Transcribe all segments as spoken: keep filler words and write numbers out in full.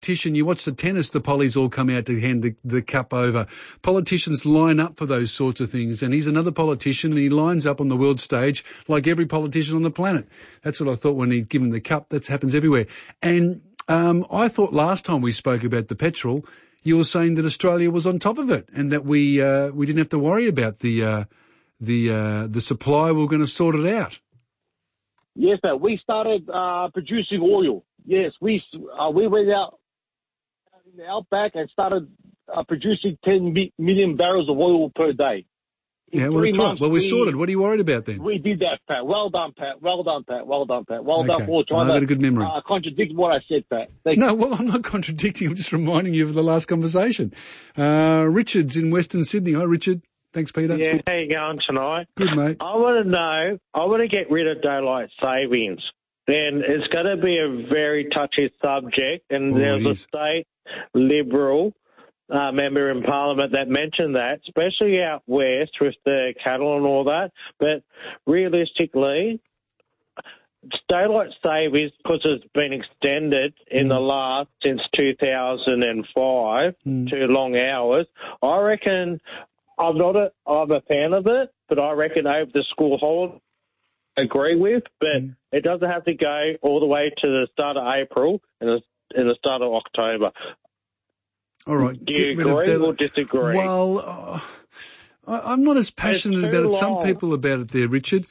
politician, you watch the tennis, the pollies all come out to hand the, the cup over. Politicians line up for those sorts of things, and he's another politician, and he lines up on the world stage like every politician on the planet. That's what I thought when he'd given the cup. That happens everywhere. And um, I thought last time we spoke about the petrol, you were saying that Australia was on top of it, and that we uh, we didn't have to worry about the uh, the uh, the supply. We were going to sort it out. Yes, sir. We started uh, producing oil. Yes, we uh, we went out in the outback and started uh, producing ten million barrels of oil per day. In yeah, well, that's right. Well, we're we, sorted. What are you worried about then? We did that, Pat. Well done, Pat. Well done, Pat. Well done, Pat. Well okay. done for trying I've got a good memory. to uh, contradict what I said, Pat. Thank no, you. well, I'm not contradicting. I'm just reminding you of the last conversation. Uh, Richard's in Western Sydney. Hi, Richard. Thanks, Peter. Yeah, how you going tonight? Good, mate. I want to know, I want to get rid of daylight savings. Then it's going to be a very touchy subject, and oh, there's a state Liberal uh, member in Parliament that mentioned that, especially out west with the cattle and all that. But realistically, daylight savings, because it's been extended in mm. the last, since two thousand five mm. to long hours, I reckon, I'm not a, I'm a fan of it, but I reckon over the school holiday, agree with, but mm. it doesn't have to go all the way to the start of April and the, and the start of October. All right. Do you Get agree or disagree? Well, uh, I, I'm not as passionate about it. Long. Some people about it there, Richard.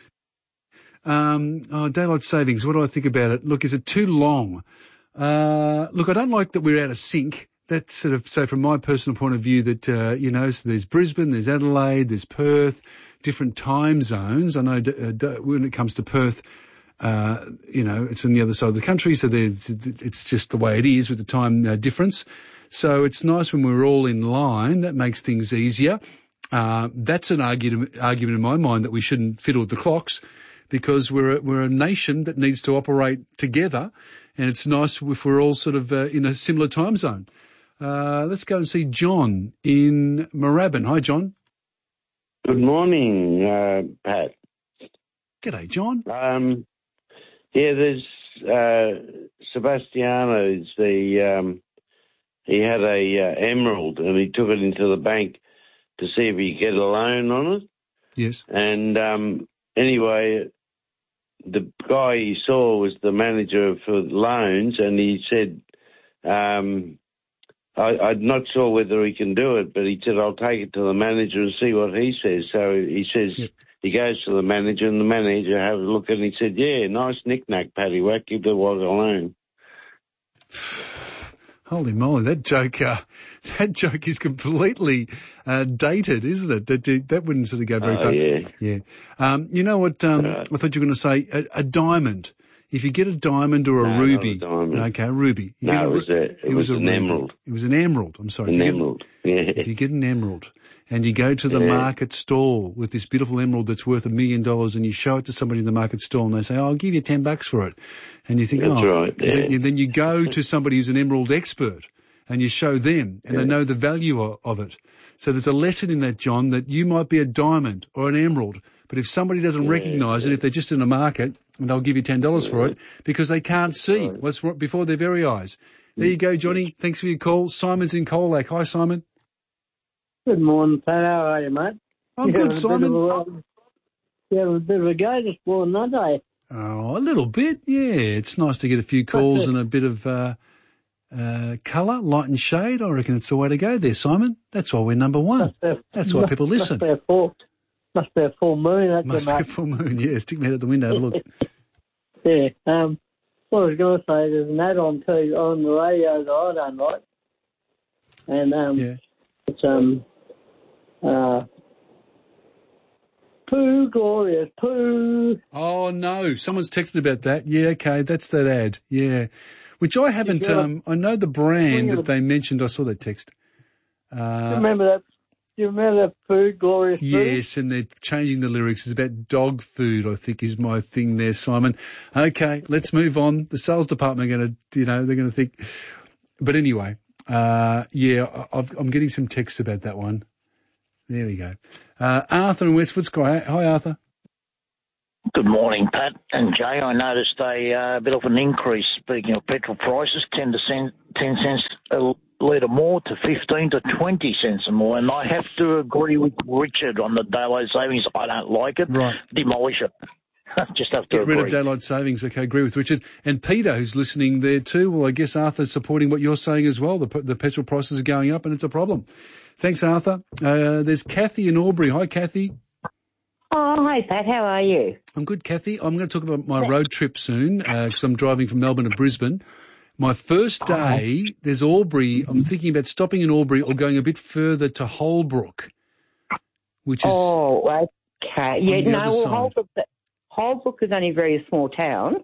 Um, oh, daylight savings. What do I think about it? Look, is it too long? Uh, look, I don't like that we're out of sync. That's sort of, so from my personal point of view that, uh, you know, so there's Brisbane, there's Adelaide, there's Perth, different time zones. I know uh, when it comes to Perth, uh, you know, it's on the other side of the country, so there's, it's just the way it is with the time uh, difference. So it's nice when we're all in line. That makes things easier. Uh, that's an argument, argument in my mind that we shouldn't fiddle with the clocks, because we're a, we're a nation that needs to operate together, and it's nice if we're all sort of uh, in a similar time zone. Uh, let's go and see John in Moorabbin. Hi, John. Good morning, uh, Pat. G'day, John. Um, yeah, there's uh, Sebastiano. Is the um, he had a uh, emerald, and he took it into the bank to see if he could get a loan on it. Yes. And um, anyway, the guy he saw was the manager for loans, and he said, um, I, I'm not sure whether he can do it, but he said, I'll take it to the manager and see what he says. So he says, yep. He goes to the manager, and the manager has a look, and he said, yeah, nice knick-knack, paddywhack, give the wog a loan. Holy moly, that joke, uh, that joke is completely uh, dated, isn't it? That that wouldn't sort of go very oh, far. Yeah. Yeah. Um, you know what? Um, right. I thought you were going to say a, a diamond. If you get a diamond or a no, ruby, not a diamond. okay, a ruby. You no, get a, it was a, it, it was, was an ruby. emerald. It was an emerald. I'm sorry. An if emerald. Get, yeah. If you get an emerald and you go to the yeah. market stall with this beautiful emerald that's worth a million dollars, and you show it to somebody in the market stall, and they say, "Oh, I'll give you ten bucks for it," and you think, that's "Oh," right. Yeah. then, then you go to somebody who's an emerald expert, and you show them, and yeah. they know the value of, of it. So there's a lesson in that, John, that you might be a diamond or an emerald, but if somebody doesn't yeah, recognise yeah. it, if they're just in a market, and they'll give you ten dollars yeah. for it because they can't see right. what's before their very eyes. There you go, Johnny. Thanks for your call. Simon's in Colac. Hi, Simon. Good morning, Pat. How are you, mate? I'm you good, Simon. A, you have a bit of a go this morning, aren't they? Oh, a little bit, yeah. It's nice to get a few calls and a bit of uh, uh, colour, light and shade. I reckon it's the way to go there, Simon. That's why we're number one. Be, That's why must, people listen. Must be a full, must be a full moon. That's must be a full moon, yeah. Stick me out of the window, have a look. yeah. Um, what I was going to say, there's an ad on, too, on the radio that I don't like. And um, yeah. it's... um. Uh, poo, glorious, poo. Oh, no. Someone's texted about that. Yeah, okay. That's that ad. Yeah. Which I haven't, um, I know the brand that they mentioned. I saw that text. Uh, do you remember that? Do you remember that food, glorious food? Yes, and they're changing the lyrics. It's about dog food, I think, is my thing there, Simon. Okay, let's move on. The sales department are going to, you know, they're going to think. But anyway, uh, yeah, I've, I'm getting some texts about that one. There we go. Uh, Arthur in West Footscray. Hi, Arthur. Good morning, Pat and Jay. I noticed a uh, bit of an increase, speaking of petrol prices, ten, to cent, ten cents a litre more to fifteen to twenty cents a more. And I have to agree with Richard on the daylight savings. I don't like it. Right. Demolish it. Just have to Get agree. rid of daylight savings. Okay, agree with Richard. And Peter, who's listening there too, well, I guess Arthur's supporting what you're saying as well. The, the petrol prices are going up and it's a problem. Thanks, Arthur. Uh, there's Kathy in Albury. Hi, Kathy. Oh, hi, Pat. How are you? I'm good, Kathy. I'm going to talk about my road trip soon because uh, I'm driving from Melbourne to Brisbane. My first day, oh. there's Albury. I'm thinking about stopping in Albury or going a bit further to Holbrook, which is... Oh, okay. Yeah, no, well, side. Holbrook, Holbrook is only a very small town,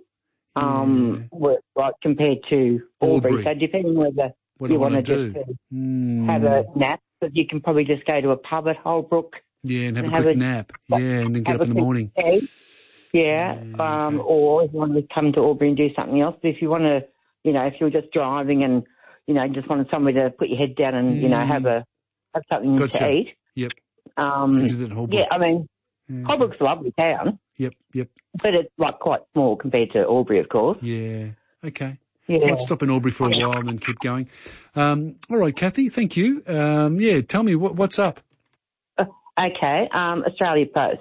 um, yeah. like compared to Albury. Albury. So depending whether what you want to just do. Mm. have a nap, but you can probably just go to a pub at Holbrook. Yeah, and have and a quick have a, nap. Yeah, and then get up in the morning. Day. Yeah, yeah um, okay. Or if you want to come to Albury and do something else. But if you want to, you know, if you're just driving and, you know, just wanted somewhere to put your head down and, mm. you know, have a have something gotcha. to eat. Yep. Um, yeah, I mean, yeah. Holbrook's a lovely town. Yep, yep. But it's like quite small compared to Albury, of course. Yeah. Okay. Yeah. Let's stop in Albury for a while and then keep going. Um, all right, Kathy, thank you. Um, yeah, tell me what, what's up. Okay, um, Australia Post.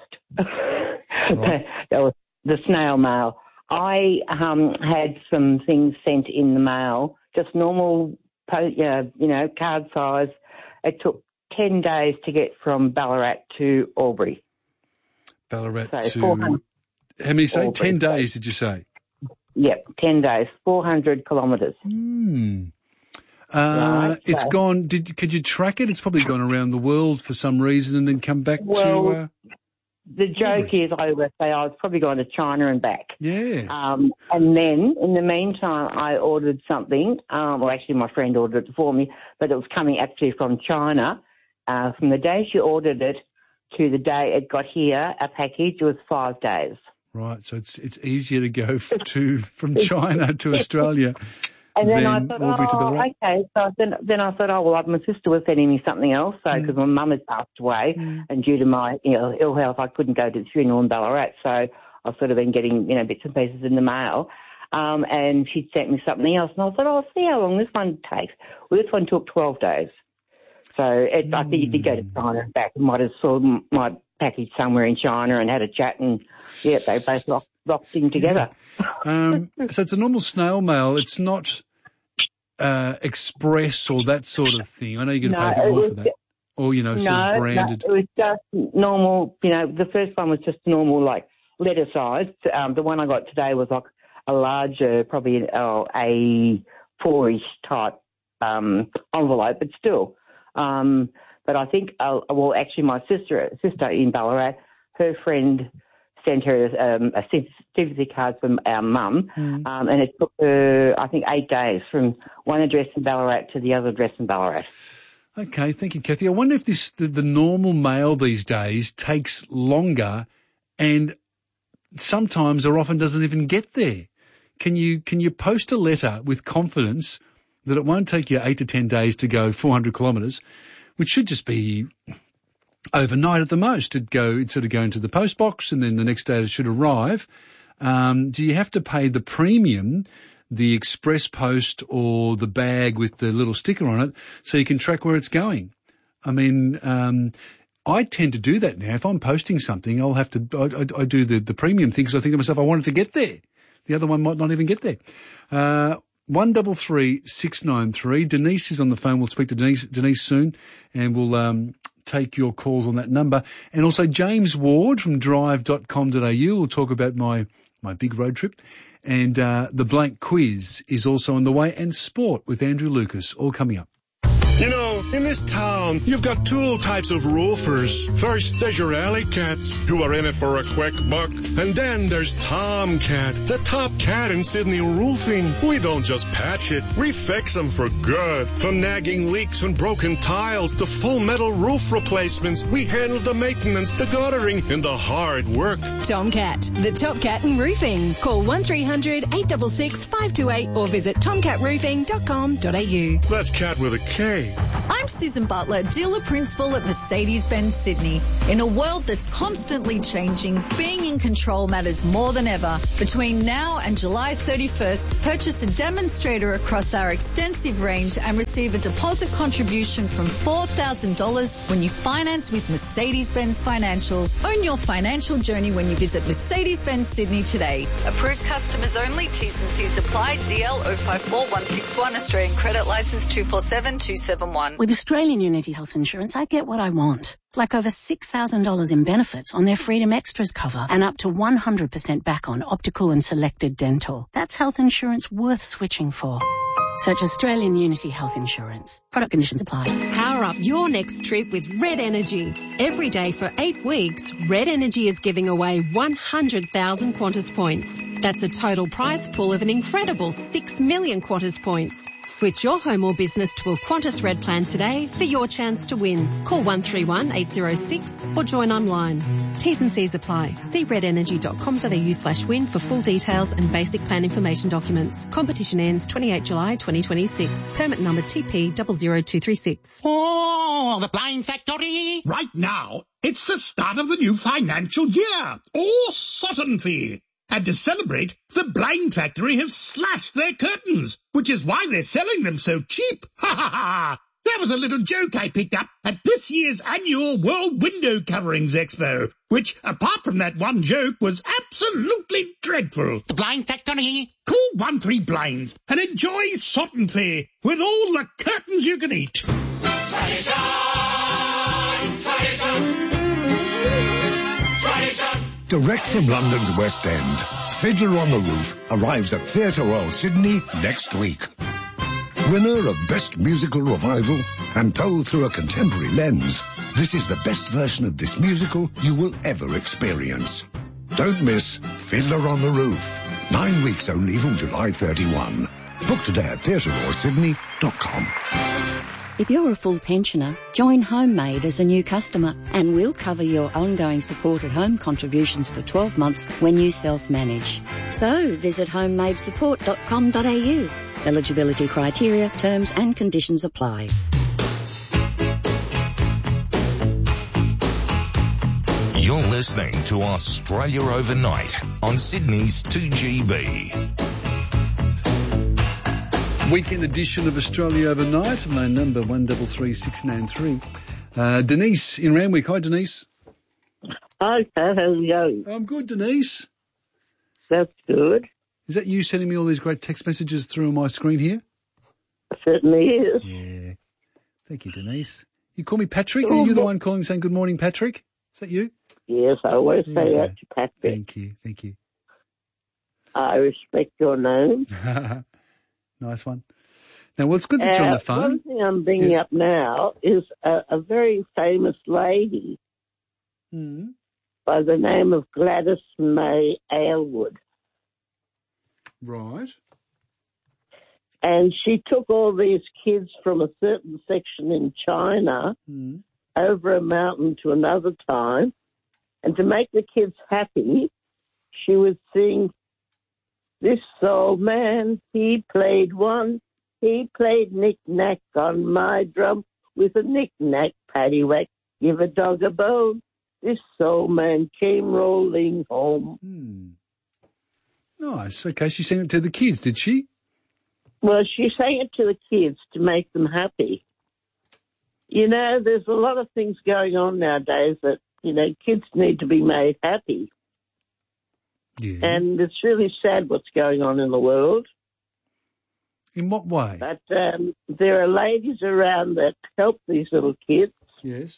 Right. That was the snail mail. I um, had some things sent in the mail, just normal, post, uh, you know, card size. It took ten days to get from Ballarat to Albury. Ballarat so to... How many say? Albury. ten days, did you say? Yep, ten days, four hundred kilometres. Hmm. Uh, right, it's so. gone, did, could you track it? It's probably gone around the world for some reason and then come back well, to... Uh, the joke is, I would say I was probably going to China and back. Yeah. Um, and then, in the meantime, I ordered something. Um, well, actually, my friend ordered it for me, but it was coming actually from China. Uh, from the day she ordered it to the day it got here, a package was five days. Right, so it's it's easier to go to from China to Australia. And then I Then thought, oh, okay. So then, then I thought, oh, well, my sister was sending me something else, so because mm. my mum had passed away, mm. and due to my you know ill health, I couldn't go to the funeral in Ballarat. So I've sort of been getting you know bits and pieces in the mail. Um, and she'd sent me something else, and I thought, oh, I'll see how long this one takes. Well, this one took twelve days. So it, mm. I think you did go to China and back. I might have saw my package somewhere in China and had a chat, and yeah, they both locked, locked in together. Yeah. Um, so it's a normal snail mail. It's not uh, express or that sort of thing. I know you're going to no, pay a bit more was, for that. Or, you know, sort no, of branded. No, it was just normal, you know, the first one was just normal, like, letter size. Um, the one I got today was like a larger, probably oh, a four-ish type um, envelope, but still. Um, but I think, uh, well, actually my sister, sister in Ballarat, her friend sent her um, a sympathy card from our mum, mm. um, and it took her, I think, eight days from one address in Ballarat to the other address in Ballarat. Okay, thank you, Kathy. I wonder if this the, the normal mail these days takes longer and sometimes or often doesn't even get there. Can you can you post a letter with confidence that it won't take you eight to ten days to go four hundred kilometres, which should just be overnight at the most? It'd go, it'd sort of go into the post box and then the next day it should arrive. Um, do you have to pay the premium, the express post or the bag with the little sticker on it so you can track where it's going? I mean, um, I tend to do that now. If I'm posting something, I'll have to, I, I, I do the, the premium thing because I think to myself, I want it to get there. The other one might not even get there. Uh, one double three six nine three. Denise is on the phone. We'll speak to Denise, Denise soon, and we'll um, take your calls on that number. And also James Ward from drive dot com dot a u will talk about my my big road trip. And uh, the blank quiz is also on the way, and sport with Andrew Lucas, all coming up. You know, in this town, you've got two types of roofers. First, there's your alley cats, who are in it for a quick buck. And then there's Tomcat, the top cat in Sydney roofing. We don't just patch it, we fix them for good. From nagging leaks and broken tiles to full metal roof replacements, we handle the maintenance, the guttering, and the hard work. Tomcat, the top cat in roofing. Call one three hundred eight six six five two eight or visit tomcat roofing dot com dot a u. That's cat with a K. Hey. I'm Susan Butler, dealer principal at Mercedes-Benz Sydney. In a world that's constantly changing, being in control matters more than ever. Between now and July thirty-first, purchase a demonstrator across our extensive range and receive a deposit contribution from four thousand dollars when you finance with Mercedes-Benz Financial. Own your financial journey when you visit Mercedes-Benz Sydney today. Approved customers only. T's and C's apply. D L zero five four one six one. Australian credit licence two four seven two seven one. With Australian Unity Health Insurance, I get what I want. Like over six thousand dollars in benefits on their Freedom Extras cover and up to one hundred percent back on optical and selected dental. That's health insurance worth switching for. Search Australian Unity Health Insurance. Product conditions apply. Power up your next trip with Red Energy. Every day for eight weeks, Red Energy is giving away one hundred thousand Qantas points. That's a total prize pool of an incredible six million Qantas points. Switch your home or business to a Qantas Red plan today for your chance to win. Call one three one eight zero six or join online. T's and C's apply. See redenergy.com.au slash win for full details and basic plan information documents. Competition ends twenty-eighth July twenty twenty-six. Permit number T P zero zero two three six. Oh, the Blind Factory! Right now, it's the start of the new financial year. Oh, Sutton Fee! And to celebrate, the Blind Factory have slashed their curtains, which is why they're selling them so cheap. Ha ha ha! That was a little joke I picked up at this year's annual World Window Coverings Expo, which, apart from that one joke, was absolutely dreadful. The Blind Factory? Call one three blinds and enjoy Sutton Fee with all the curtains you can eat. Tradition! Tradition! Tradition! Direct from London's West End, Fiddler on the Roof arrives at Theatre Royal Sydney next week. Winner of Best Musical Revival and told through a contemporary lens, this is the best version of this musical you will ever experience. Don't miss Fiddler on the Roof. Nine weeks only from July thirty-first. Book today at theatre royal sydney dot com. If you're a full pensioner, join Homemade as a new customer and we'll cover your ongoing supported home contributions for twelve months when you self-manage. So visit homemade support dot com dot a u. Eligibility criteria, terms and conditions apply. You're listening to Australia Overnight on Sydney's two G B. Weekend edition of Australia Overnight. My number one double three six nine three. Uh, Denise in Randwick. Hi, Denise. Hi, Pat. How's it going? I'm good, Denise. That's good. Is that you sending me all these great text messages through my screen here? It certainly is. Yeah. Thank you, Denise. You call me Patrick? Are you the one calling saying good morning, Patrick? Is that you? Yes, I always say yeah. that to Patrick. Thank you. Thank you. I respect your name. Nice one. Now, well, it's good that uh, you're on the phone. One thing I'm bringing yes. up now is a, a very famous lady mm. by the name of Gladys May Aylward. Right. And she took all these kids from a certain section in China mm. over a mountain to another time, and to make the kids happy, she would sing, "This old man, he played one, he played knick-knack on my drum with a knick-knack paddywhack, give a dog a bone. This old man came rolling home." Hmm. Nice. Okay, she sang it to the kids, did she? Well, she sang it to the kids to make them happy. You know, there's a lot of things going on nowadays that, you know, kids need to be made happy. Yeah. And it's really sad what's going on in the world. In what way? But um, there are ladies around that help these little kids. Yes.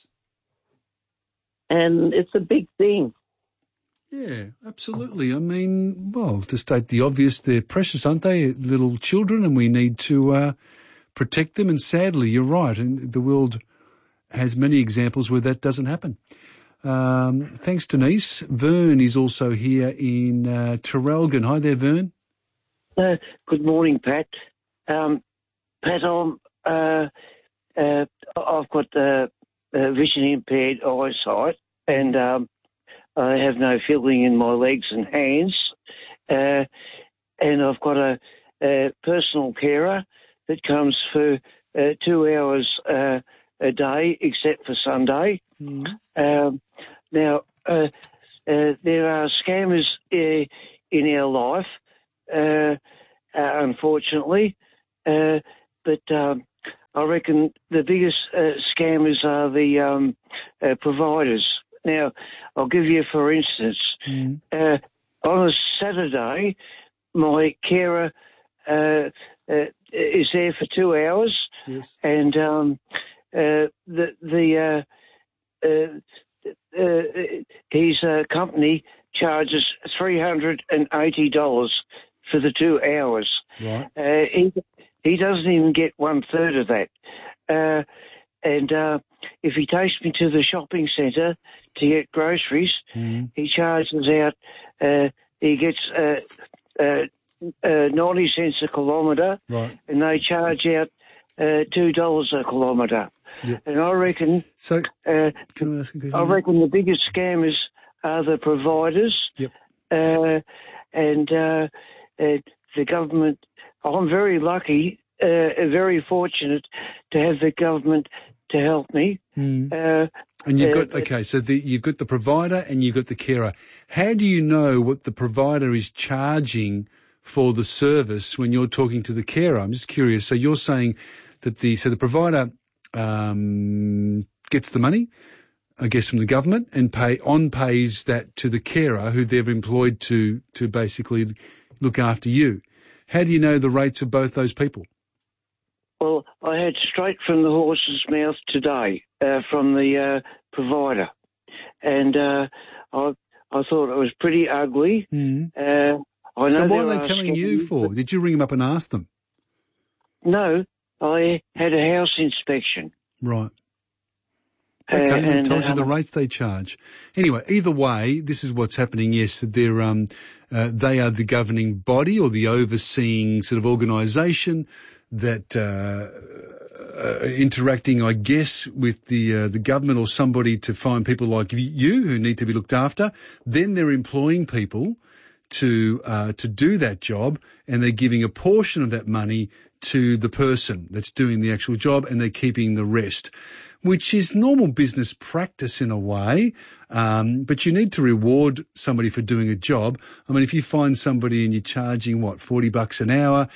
And it's a big thing. Yeah, absolutely. I mean, well, to state the obvious, they're precious, aren't they? Little children, and we need to uh, protect them. And sadly, you're right. And the world has many examples where that doesn't happen. Um, thanks, Denise. Vern is also here in uh, Traralgon. Hi there, Vern. Uh, good morning, Pat. Um, Pat, I'm, uh, uh, I've got uh, uh, vision impaired eyesight, and um, I have no feeling in my legs and hands. Uh, and I've got a, a personal carer that comes for uh, two hours uh, a day, except for Sunday. Mm. Um, now, uh, uh, there are scammers uh, in our life, uh, uh, unfortunately, uh, but um, I reckon the biggest uh, scammers are the um, uh, providers. Now, I'll give you, for instance, Mm. uh, on a Saturday, my carer uh, uh, is there for two hours, yes. and um, uh, the the uh, uh, uh, his uh, company charges three hundred and eighty dollars for the two hours. Right. Uh, he he doesn't even get one third of that, uh, and uh, if he takes me to the shopping centre to get groceries, Mm. he charges out. Uh, he gets uh, uh, uh, ninety cents a kilometre, Right. and they charge out uh, two dollars a kilometre. Yep. And I reckon. So, uh, can I ask a question? I reckon the biggest scammers are the providers. Yep. Uh, and uh, uh, the government. I'm very lucky, uh, very fortunate to have the government to help me. Mm. Uh, And you've uh, got, okay, so the, you've got the provider and you've got the carer. How do you know what the provider is charging for the service when you're talking to the carer? I'm just curious. So you're saying that the, so the provider, um, gets the money, I guess, from the government and pay, on pays that to the carer who they've employed to, to basically look after you. How do you know the rates of both those people? Well, I had straight from the horse's mouth today uh, from the uh, provider, and uh, I I thought it was pretty ugly. Mm. Uh, I know So what there are they are telling you scammers, for? but- Did you ring them up and ask them? No, I had a house inspection. Right. Uh, Okay, they and, told you the um, rates they charge. Anyway, either way, this is what's happening. Yes, they're um, uh, they are the governing body or the overseeing sort of organisation that uh, uh, interacting, I guess, with the uh, the government or somebody to find people like you who need to be looked after. Then they're employing people to uh, to do that job, and they're giving a portion of that money to the person that's doing the actual job, and they're keeping the rest, which is normal business practice in a way. Um, but you need to reward somebody for doing a job. I mean, if you find somebody and you're charging, what, forty bucks an hour,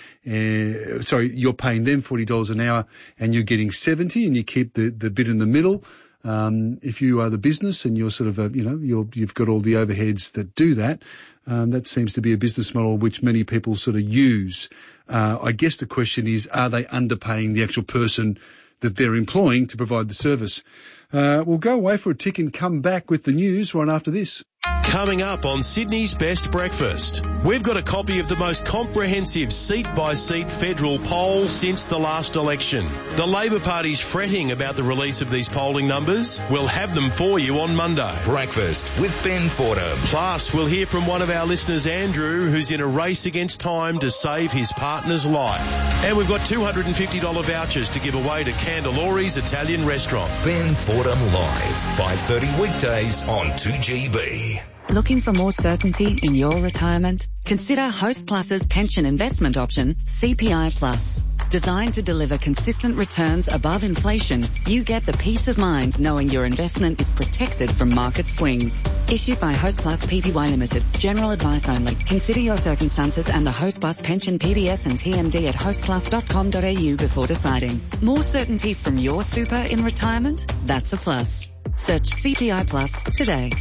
uh, sorry, you're paying them forty dollars an hour and you're getting seventy and you keep the, the bit in the middle. Um, if you are the business and you're sort of, a, you know, you're, you've got all the overheads that do that, um, that seems to be a business model which many people sort of use. Uh, I guess the question is, are they underpaying the actual person that they're employing to provide the service? Uh, we'll go away for a tick and come back with the news right after this. Coming up on Sydney's Best Breakfast, we've got a copy of the most comprehensive seat-by-seat federal poll since the last election. The Labor Party's fretting about the release of these polling numbers. We'll have them for you on Monday. Breakfast with Ben Fordham. Plus, we'll hear from one of our listeners, Andrew, who's in a race against time to save his partner's life. And we've got two hundred fifty dollars vouchers to give away to Candelori's Italian Restaurant. Ben Fordham Live, five thirty weekdays on two G B. Looking for more certainty in your retirement? Consider Host Plus's pension investment option, C P I Plus. Designed to deliver consistent returns above inflation, you get the peace of mind knowing your investment is protected from market swings. Issued by Host Plus Pty Limited. General advice only. Consider your circumstances and the Host Plus pension P D S and T M D at host plus dot com dot a u before deciding. More certainty from your super in retirement? That's a plus. Search C P I Plus today.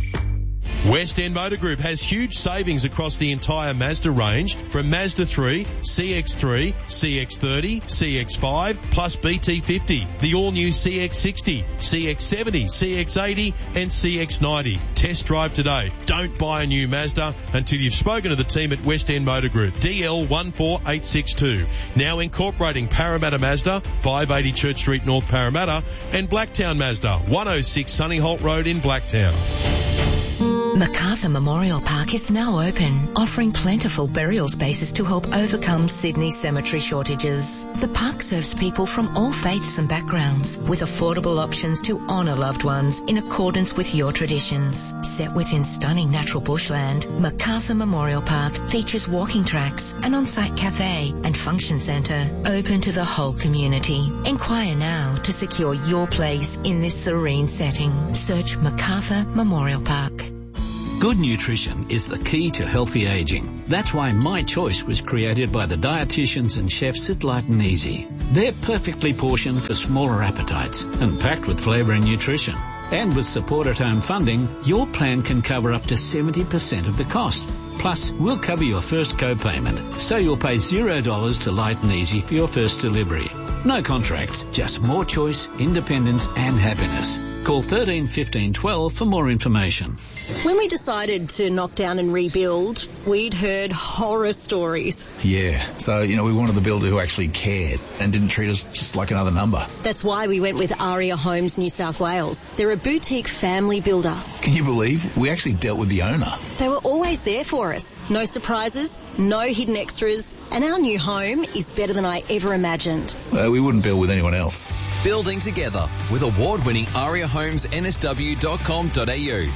West End Motor Group has huge savings across the entire Mazda range, from Mazda three, C X three, C X thirty, C X five, plus B T fifty, the all-new C X sixty, C X seventy, C X eighty and C X ninety. Test drive today. Don't buy a new Mazda until you've spoken to the team at West End Motor Group. D L one four eight six two. Now incorporating Parramatta Mazda, five eighty Church Street, North Parramatta, and Blacktown Mazda, one oh six Sunnyholt Road in Blacktown. Macarthur Memorial Park is now open, offering plentiful burial spaces to help overcome Sydney's cemetery shortages. The park serves people from all faiths and backgrounds, with affordable options to honour loved ones in accordance with your traditions. Set within stunning natural bushland, Macarthur Memorial Park features walking tracks, an on-site cafe and function centre open to the whole community. Inquire now to secure your place in this serene setting. Search Macarthur Memorial Park. Good nutrition is the key to healthy aging. That's why My Choice was created by the dietitians and chefs at Light and Easy. They're perfectly portioned for smaller appetites and packed with flavour and nutrition. And with support at home funding, your plan can cover up to seventy percent of the cost. Plus, we'll cover your first co-payment, so you'll pay zero dollars to Light and Easy for your first delivery. No contracts, just more choice, independence and happiness. Call thirteen fifteen twelve for more information. When we decided to knock down and rebuild, we'd heard horror stories. Yeah, so, you know, we wanted the builder who actually cared and didn't treat us just like another number. That's why we went with Aria Homes New South Wales. They're a boutique family builder. Can you believe? We actually dealt with the owner. They were always there for us. No surprises, no hidden extras, and our new home is better than I ever imagined. Uh, we wouldn't build with anyone else. Building together with award-winning Aria Homes N S W dot com dot A U.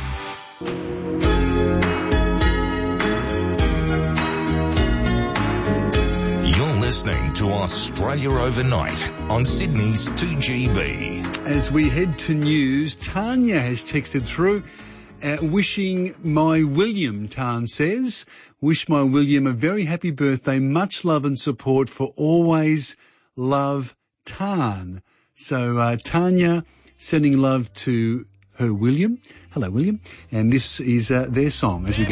You're listening to Australia Overnight on Sydney's two G B. As we head to news, Tanya has texted through, uh, wishing my William, Tan says, wish my William a very happy birthday, much love and support for always love, Tan. So uh, Tanya sending love to her William. Hello, William. And this is uh, their song as we go.